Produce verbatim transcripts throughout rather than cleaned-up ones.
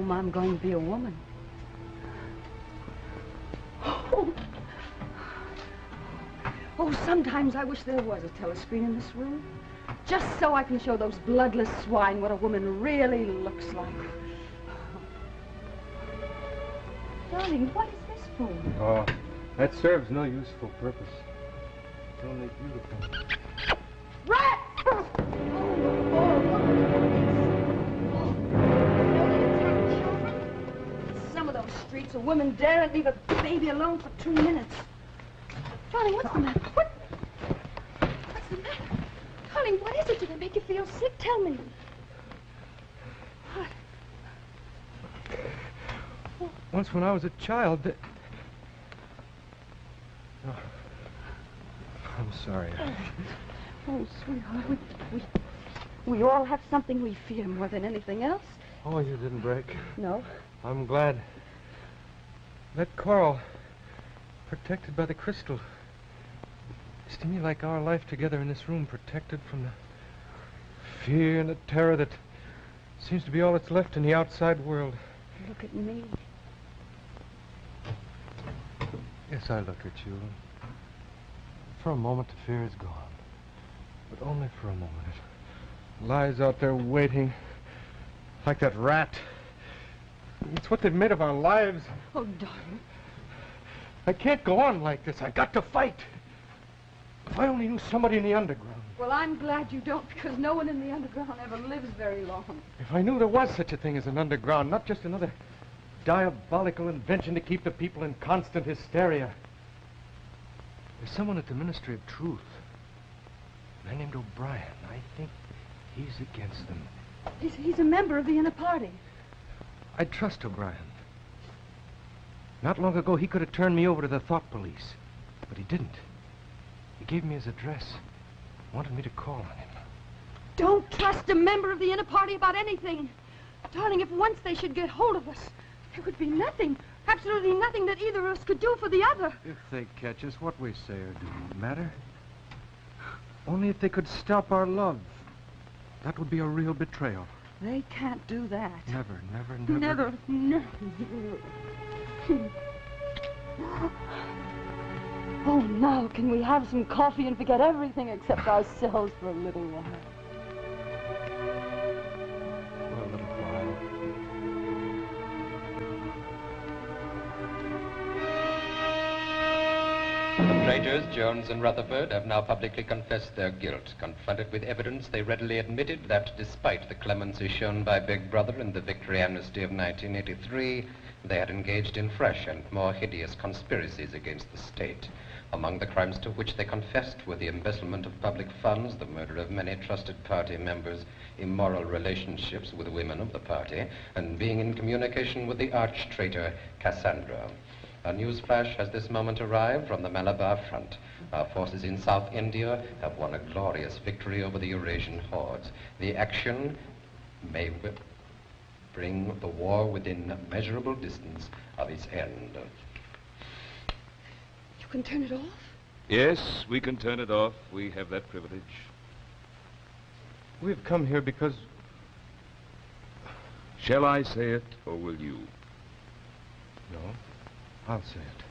home, I'm going to be a woman. Oh. Oh, sometimes I wish there was a telescreen in this room. Just so I can show those bloodless swine what a woman really looks like. Darling, what is this for? Oh, that serves no useful purpose. It's only beautiful. Rat! Oh, oh, some of those streets, a woman daren't leave a baby alone for two minutes. Darling, what's the matter? What? What's the matter? Darling, what is it? Do they make you feel sick? Tell me. What? Once when I was a child, they... oh. I'm sorry. Oh, oh sweetheart, we, we, we all have something we fear more than anything else. Oh, you didn't break? No. I'm glad. That coral, protected by the crystal, is to me like our life together in this room, protected from the fear and the terror that seems to be all that's left in the outside world. Look at me. Yes, I look at you. For a moment, the fear is gone. But only for a moment. It lies out there waiting, like that rat. It's what they've made of our lives. Oh, darling. I can't go on like this. I got to fight. If I only knew somebody in the underground. Well, I'm glad you don't, because no one in the underground ever lives very long. If I knew there was such a thing as an underground, not just another diabolical invention to keep the people in constant hysteria. There's someone at the Ministry of Truth, a man named O'Brien. I think he's against them. He's, he's a member of the inner party. I trust O'Brien. Not long ago, he could have turned me over to the thought police, but he didn't. He gave me his address, wanted me to call on him. Don't trust a member of the inner party about anything. Darling, if once they should get hold of us, there would be nothing, absolutely nothing that either of us could do for the other. If they catch us, what we say or do won't matter. Only if they could stop our love. That would be a real betrayal. They can't do that. Never, never, never. Never, never. Oh, now can we have some coffee and forget everything except ourselves for a little while? For a little while. The traitors, Jones and Rutherford, have now publicly confessed their guilt. Confronted with evidence, they readily admitted that despite the clemency shown by Big Brother in the victory amnesty of nineteen eighty-three, they had engaged in fresh and more hideous conspiracies against the state. Among the crimes to which they confessed were the embezzlement of public funds, the murder of many trusted party members, immoral relationships with women of the party, and being in communication with the arch-traitor Cassandra. A news flash has this moment arrived from the Malabar front. Our forces in South India have won a glorious victory over the Eurasian hordes. The action may bring the war within a measurable distance of its end. You can turn it off? Yes, we can turn it off. We have that privilege. We've come here because... Shall I say it, or will you? No, I'll say it.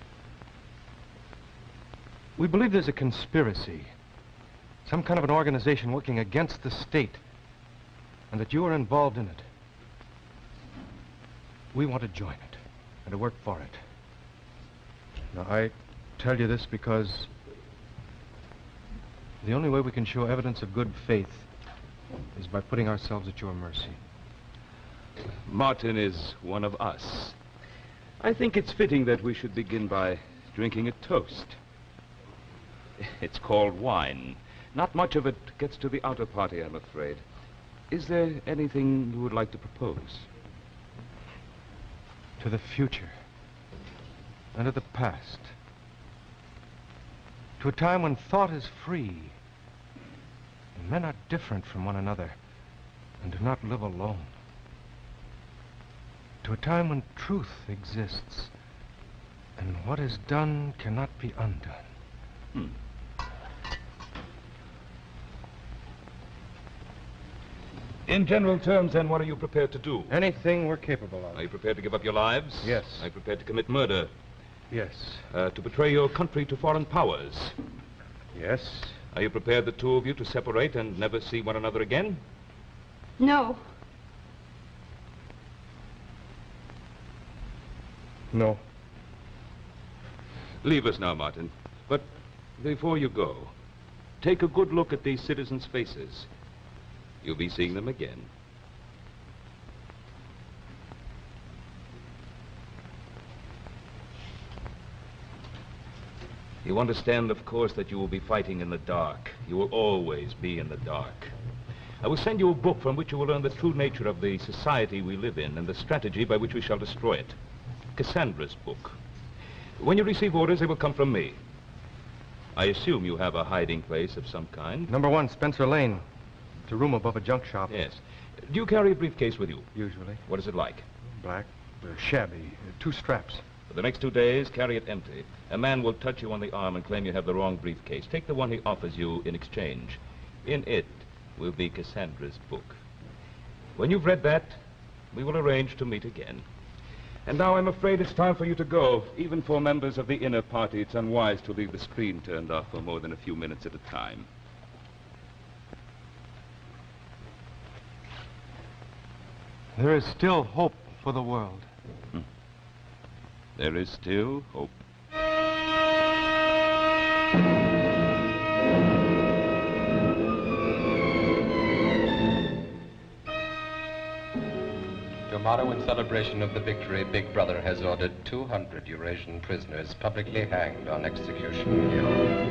We believe there's a conspiracy, some kind of an organization working against the state, and that you are involved in it. We want to join it and to work for it. Now, I tell you this because the only way we can show evidence of good faith is by putting ourselves at your mercy. Martin is one of us. I think it's fitting that we should begin by drinking a toast. It's called wine. Not much of it gets to the outer party, I'm afraid. Is there anything you would like to propose? To the future and to the past. To a time when thought is free and men are different from one another and do not live alone. To a time when truth exists and what is done cannot be undone. Hmm. In general terms, then, what are you prepared to do? Anything we're capable Are of. you prepared to give up your lives? Yes. Are you prepared to commit murder? Yes. Uh, to betray your country to foreign powers? Yes. Are you prepared, the two of you, to separate and never see one another again? No. No. Leave us now, Martin. But before you go, take a good look at these citizens' faces. You'll be seeing them again. You understand, of course, that you will be fighting in the dark. You will always be in the dark. I will send you a book from which you will learn the true nature of the society we live in and the strategy by which we shall destroy it. Cassandra's book. When you receive orders, they will come from me. I assume you have a hiding place of some kind. Number one, Spencer Lane. It's a room above a junk shop. Yes. Do you carry a briefcase with you? Usually. What is it like? Black, uh, shabby, uh, two straps. For the next two days, carry it empty. A man will touch you on the arm and claim you have the wrong briefcase. Take the one he offers you in exchange. In it will be Cassandra's book. When you've read that, we will arrange to meet again. And now I'm afraid it's time for you to go. Even for members of the inner party, it's unwise to leave the screen turned off for more than a few minutes at a time. There is still hope for the world. Hmm. There is still hope. Tomorrow, in celebration of the victory, Big Brother has ordered two hundred Eurasian prisoners publicly hanged on Execution Hill.